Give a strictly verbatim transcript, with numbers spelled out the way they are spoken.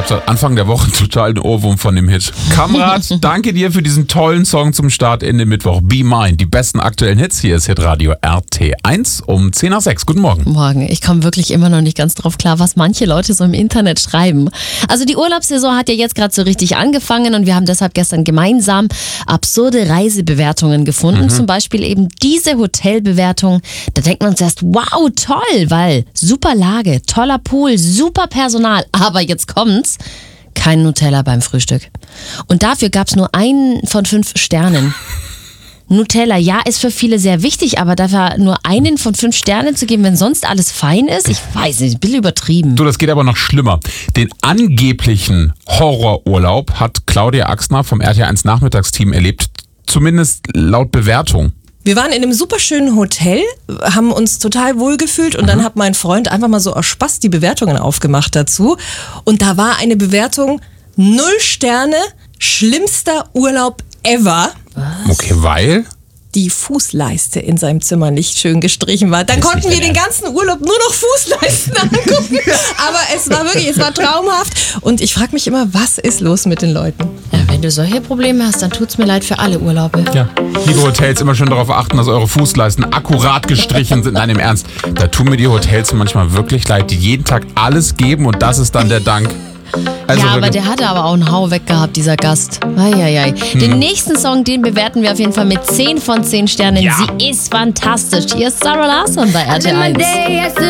habe seit Anfang der Woche total einen Ohrwurm von dem Hit. Kamrat, danke dir für diesen tollen Song zum Start in den Mittwoch. Be Mine, die besten aktuellen Hits. Hier ist Hitradio R T eins um zehn nach sechs. Guten Morgen. Morgen. Ich komme wirklich immer noch nicht ganz drauf klar, was manche Leute so im Internet schreiben. Also die Urlaubssaison hat ja jetzt gerade so richtig angefangen und wir haben deshalb gestern gemeinsam absurde Reisebewertungen gefunden. Mhm. Zum Beispiel eben diese Hotelbewertung. Da denkt man zuerst, wow, toll, weil super Lage, toller Pool, super Personal. Aber jetzt kommt's, kein Nutella beim Frühstück. Und dafür gab's nur einen von fünf Sternen. Nutella, ja, ist für viele sehr wichtig, aber dafür nur einen von fünf Sternen zu geben, wenn sonst alles fein ist, ich weiß nicht, ein bisschen übertrieben. Du, das geht aber noch schlimmer. Den angeblichen Horrorurlaub hat Claudia Axner vom R T eins Nachmittagsteam erlebt, zumindest laut Bewertung. Wir waren in einem super schönen Hotel, haben uns total wohl gefühlt und mhm. dann hat mein Freund einfach mal so aus Spaß die Bewertungen aufgemacht dazu. Und da war eine Bewertung, null Sterne, schlimmster Urlaub ever. Was? Okay, weil? Die Fußleiste in seinem Zimmer nicht schön gestrichen war. Dann konnten wir den ganzen Urlaub nur noch Fußleisten angucken. Aber es war wirklich, es war traumhaft. Und ich frage mich immer, was ist los mit den Leuten? Ja, wenn du solche Probleme hast, dann tut's mir leid für alle Urlaube. Ja. Liebe Hotels, immer schön darauf achten, dass eure Fußleisten akkurat gestrichen sind. Nein, im Ernst. Da tun mir die Hotels manchmal wirklich leid, die jeden Tag alles geben und das ist dann der Dank. Also ja, aber der hatte aber auch einen Hau weg gehabt, dieser Gast. Eieiei. Hm. Den nächsten Song, den bewerten wir auf jeden Fall mit zehn von zehn Sternen. Ja. Sie ist fantastisch. Hier ist Sarah Larsson bei R T eins.